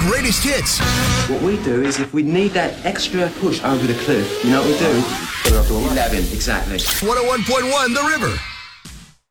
greatest hits. What we do is if we need that extra push over the cliff, you know what we do? 11, exactly. 101.1 The River.